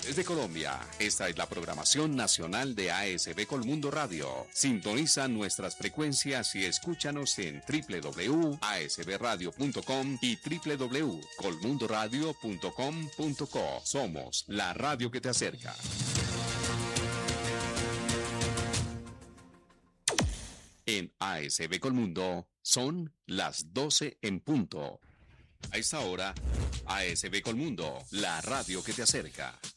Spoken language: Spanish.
Desde Colombia, esta es la programación nacional de ASB Colmundo Radio. Sintoniza nuestras frecuencias y escúchanos en www.asbradio.com y www.colmundoradio.com.co. Somos la radio que te acerca. En ASB Colmundo son las 12 en punto. A esta hora, ASB Colmundo, la radio que te acerca.